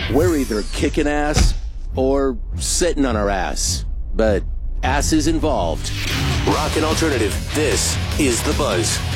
We're either kicking ass or sitting on our ass, but ass is involved. Rock and alternative, this is The Buzz.